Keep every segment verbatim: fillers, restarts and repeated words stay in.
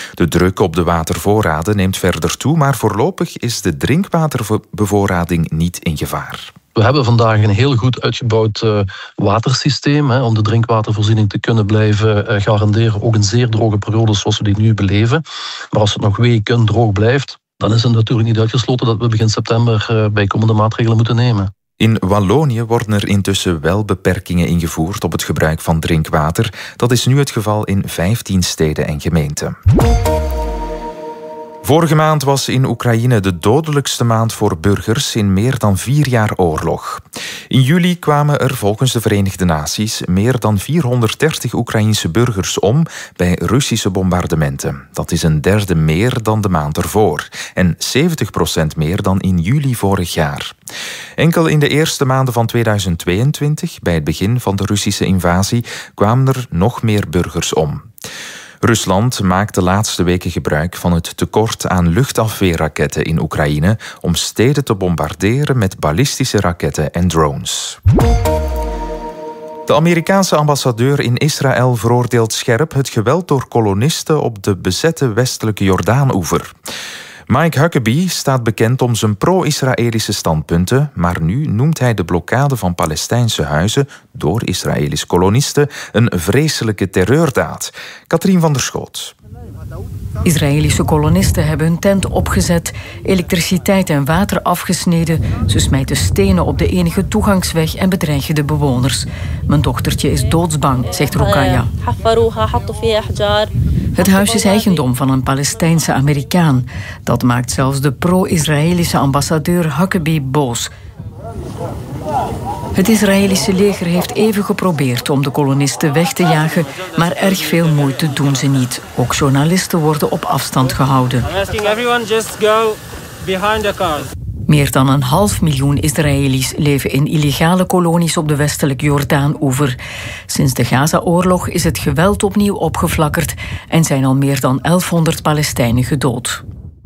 De druk op de watervoorraden neemt verder toe, maar voorlopig is de drinkwaterbevoorrading niet in gevaar. We hebben vandaag een heel goed uitgebouwd uh, watersysteem hè, om de drinkwatervoorziening te kunnen blijven uh, garanderen. Ook in zeer droge periodes zoals we die nu beleven. Maar als het nog weken droog blijft, dan is het natuurlijk niet uitgesloten dat we begin september uh, bijkomende maatregelen moeten nemen. In Wallonië worden er intussen wel beperkingen ingevoerd op het gebruik van drinkwater. Dat is nu het geval in vijftien steden en gemeenten. Vorige maand was in Oekraïne de dodelijkste maand voor burgers in meer dan vier jaar oorlog. In juli kwamen er volgens de Verenigde Naties meer dan vierhonderddertig Oekraïense burgers om bij Russische bombardementen. Dat is een derde meer dan de maand ervoor en zeventig procent meer dan in juli vorig jaar. Enkel in de eerste maanden van tweeduizend tweeëntwintig, bij het begin van de Russische invasie, kwamen er nog meer burgers om. Rusland maakt de laatste weken gebruik van het tekort aan luchtafweerraketten in Oekraïne om steden te bombarderen met ballistische raketten en drones. De Amerikaanse ambassadeur in Israël veroordeelt scherp het geweld door kolonisten op de bezette westelijke Jordaan-oever. Mike Huckabee staat bekend om zijn pro-Israëlische standpunten, maar nu noemt hij de blokkade van Palestijnse huizen door Israëlische kolonisten een vreselijke terreurdaad. Katrien van der Schoot. Israëlische kolonisten hebben hun tent opgezet, elektriciteit en water afgesneden. Ze smijten stenen op de enige toegangsweg en bedreigen de bewoners. Mijn dochtertje is doodsbang, zegt Rukaya. Het huis is eigendom van een Palestijnse Amerikaan. Dat maakt zelfs de pro-Israëlische ambassadeur Huckabee boos. Het Israëlische leger heeft even geprobeerd om de kolonisten weg te jagen, maar erg veel moeite doen ze niet. Ook journalisten worden op afstand gehouden. Meer dan een half miljoen Israëli's leven in illegale kolonies op de westelijke Jordaan-oever. Sinds de Gaza-oorlog is het geweld opnieuw opgeflakkerd en zijn al meer dan elfhonderd Palestijnen gedood.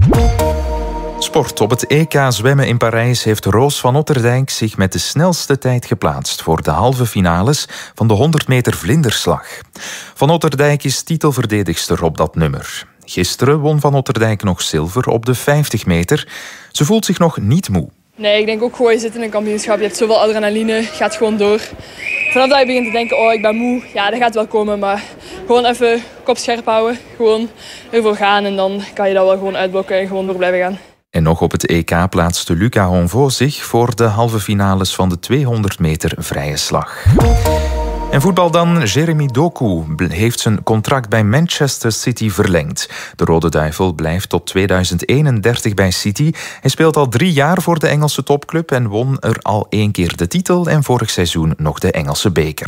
Sport. Op het E K zwemmen in Parijs heeft Roos van Otterdijk zich met de snelste tijd geplaatst voor de halve finales van de honderd meter vlinderslag. Van Otterdijk is titelverdedigster op dat nummer. Gisteren won Van Otterdijk nog zilver op de vijftig meter. Ze voelt zich nog niet moe. Nee, ik denk ook gewoon, je zit in een kampioenschap, je hebt zoveel adrenaline, gaat gewoon door. Vanaf dat je begint te denken, oh ik ben moe, ja dat gaat wel komen, maar gewoon even kop scherp houden, gewoon ervoor gaan en dan kan je dat wel gewoon uitblokken en gewoon door blijven gaan. En nog op het E K plaatste Luca Honvo zich voor de halve finales van de tweehonderd meter vrije slag. En voetbal dan. Jeremy Doku heeft zijn contract bij Manchester City verlengd. De Rode Duivel blijft tot tweeduizend eenendertig bij City. Hij speelt al drie jaar voor de Engelse topclub en won er al één keer de titel en vorig seizoen nog de Engelse beker.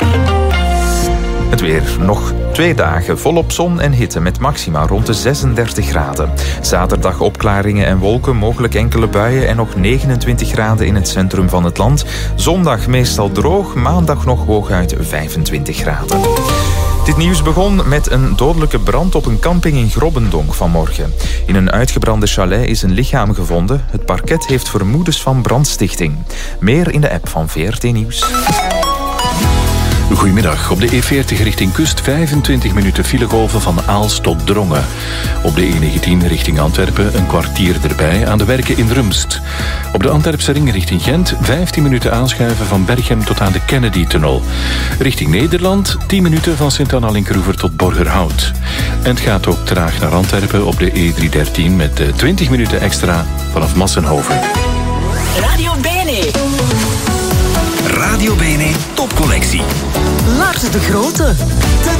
Het weer. Nog twee dagen volop zon en hitte met maxima rond de zesendertig graden. Zaterdag opklaringen en wolken, mogelijk enkele buien en nog negenentwintig graden in het centrum van het land. Zondag meestal droog, maandag nog hooguit vijfentwintig graden. Dit nieuws begon met een dodelijke brand op een camping in Grobbendonk vanmorgen. In een uitgebrande chalet is een lichaam gevonden. Het parket heeft vermoedens van brandstichting. Meer in de app van V R T Nieuws. Goedemiddag. Op de E veertig richting kust vijfentwintig minuten filegolven van Aalst tot Drongen. Op de E negentien richting Antwerpen een kwartier erbij aan de werken in Rumst. Op de Antwerpse ring richting Gent vijftien minuten aanschuiven van Berchem tot aan de Kennedy-tunnel. Richting Nederland tien minuten van Sint-Anna-Linkeroever tot Borgerhout. En het gaat ook traag naar Antwerpen op de E driehonderddertien met twintig minuten extra vanaf Massenhoven. Radio Bene. Radio Bene topcollectie. Lars de Grote.